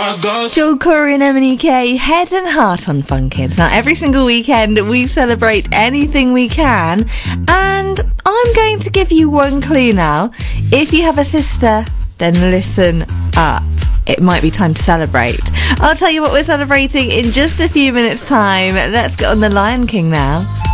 heart goes. Joel Corey and Emily Kay, Head and Heart on Fun Kids. Now, every single weekend we celebrate anything we can, and I'm going to give you one clue now. If you have a sister, then listen up. It might be time to celebrate. I'll tell you what we're celebrating in just a few minutes' time. Let's get on the Lion King now.